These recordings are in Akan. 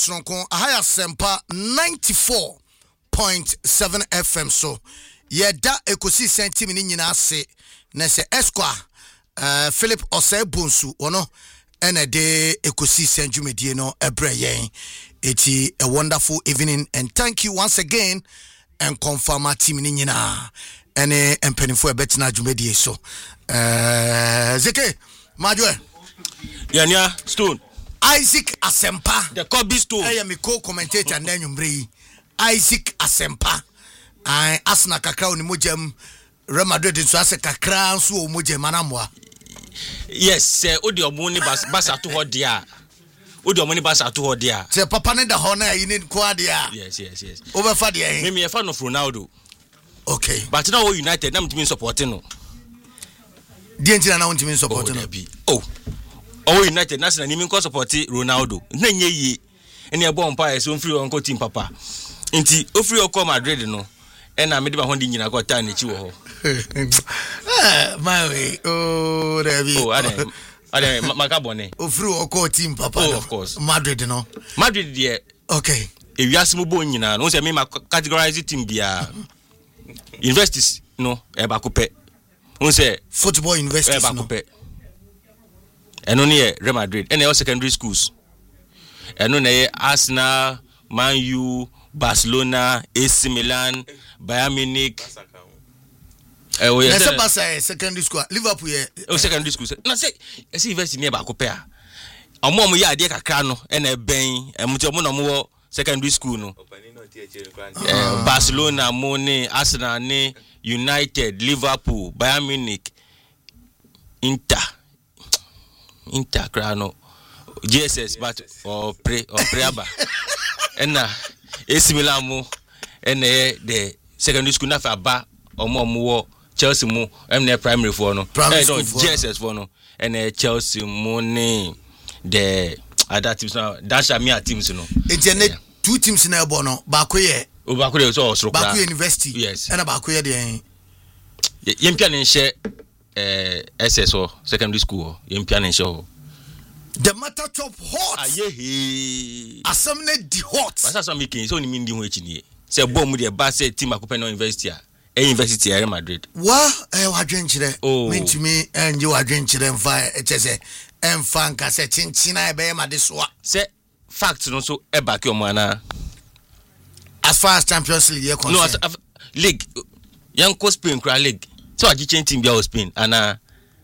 Tronko Ahaya Sempa 94.7 FM so yeda ekosi sentimi ni nyina ase na se Esqua Philip Osebunsu ono ene de ekosi senjumedie no ebreye eti a wonderful evening and thank you once again and confirm our team ni nyina ene empenifo ebetina jumedie so Zeke Majwe Yanya Stone Isaac Asempa the Kobe Stone I am a co-commentator and then Isaac Asempa I asna kakra oni mojem Real Madrid so ase kakra so o mojem anamwa. Yes odi omuni basa to ho dia odi omuni basa to ho dia se papa ne da ho na yi ne kwa dia. Yes over fa dia me fan of Ronaldo. Okay but now United na mtimi supporting no die ntina na mtimi supporting no United na se na nimi ko support Ronaldo na nye yi ene e bo mpa so mfiri onko team papa nti ofiri okọ Madrid no ena me de ba hondi nyina ko ta na chi wo ho my way Revi ade makabone ofiri okọ team papa of course Madrid no Madrid there okay e wiase mo bo nyina no se me ma categorize team bia universities no e ba ko pe won say football universities e ba ko pe eno ne Real Madrid ene secondary schools eno ne Arsenal, Man U, Barcelona, AC Milan, Bayern Munich. Yes, Barca secondary school. Liverpool secondary school. Na say university near ba ko pe a. Omo ya ade kakra no ene ben emutomo no mo secondary school no. Barcelona, Mone, Arsenal, ne United, Liverpool, Bayern Munich, Inter Crano, GSS but or Preaba. And AC Milan mo and the secondary school na fa ba omo Chelsea mo na primary for no. GSS for no and Chelsea mo ne the other teams now that's Amia teams no. It's two teams na ebo no ba ko ye so osro ba ko university yes and ba ko ye de yempia ne nhye SSO secondary school yempia ne nhye the matter top hot ayehe asamne di hot basa so making so ni mi ndi ho echi ni se bom de ba se team akopɛ no university university Real Madrid wa wadwenkyere mentumi anje wadwenkyere mfa echese emfa nka se chinchina ebe ya made soa se fact no so e back your mana as far as Champions League you concerned no league yanko Spain kra league so agi team bia o Spain ana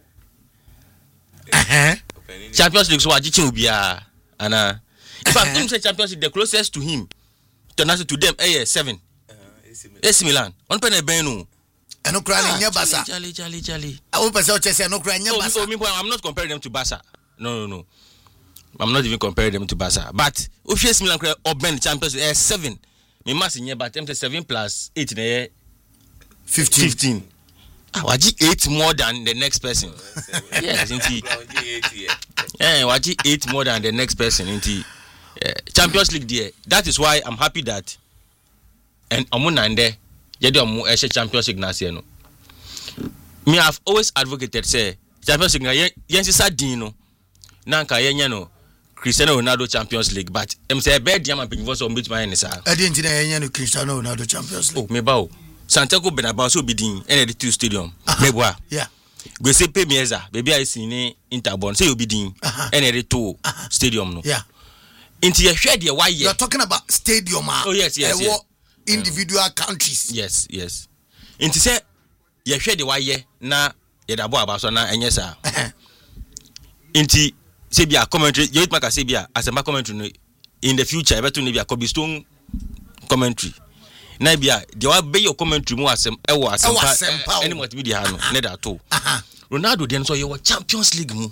Champions League so agi chen obia ana in fact him say Champions League the closest to him to them 7 AC Milan on pen e ben no eno kra na nya Barca jali I person o chese eno kra nya Barca I'm not comparing them to Barca no I'm not even comparing them to Barca but if AC Milan kra oben Champions League 7 me must nya but 7 plus 8 na 15 waji 8 more than the next person yes indeed waji 8 more than the next person indeed Champions League there that is why I'm happy that and omunande yede omu Champions League na se no me have always advocated say Champions League na yensisa din no na nka yenye no Cristiano Ronaldo Champions League but em say be diamond pin for so mbit my nisa ade ntina yenye no Cristiano Ronaldo Champions League me bawo Santiago Bernabeu so bidin ND2 stadium meboa yeah go say pay mieza baby I see ni Interbond say obidin ND2 stadium no yeah into your share the why you're talking about stadium oh yes individual countries yes into say you share the why na yedabo abaso na enye sa into say bia commentary you make say bia as a commentary in the future better no bia Kobe Stone commentary na bia the wa be your commentary mu asem ewo asem any multimedia ha no ne da to Ronaldo den so you Champions League mu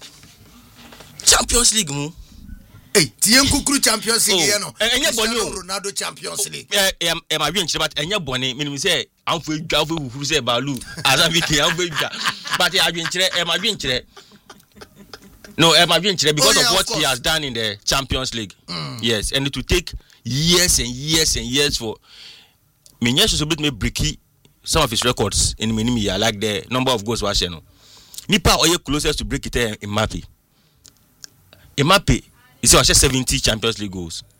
tie nkukuru Champions League ye no enye boni Ronaldo Champions League ma wi nkyere but enye boni minimum say amfo edwa afo wuhuru say balu aza wiki amfo edwa but ya wi nkyere ma wi nkyere no ma wi nkyere because of what he has done in the Champions League yes and it will take years and years for Menyesho so bit me breaky some of his records in minimum like the number of goals was no nipa oye closest to break it in Mbappe he say 70 Champions League goals